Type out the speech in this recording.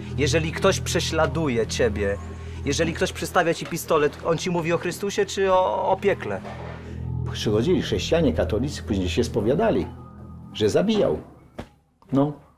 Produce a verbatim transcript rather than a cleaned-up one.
Jeżeli ktoś prześladuje ciebie, jeżeli ktoś przystawia ci pistolet, on ci mówi o Chrystusie czy o, o piekle? Przychodzili chrześcijanie, katolicy, później się spowiadali, że zabijał. No.